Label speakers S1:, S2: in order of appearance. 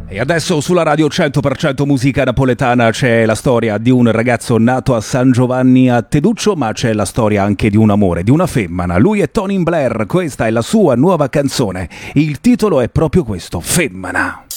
S1: E adesso sulla radio 100% musica napoletana c'è la storia di un ragazzo nato a San Giovanni a Teduccio, ma c'è la storia anche di un amore, di una femmina. Lui è Tony Blair, questa è la sua nuova canzone. Il titolo è proprio questo, Femmina.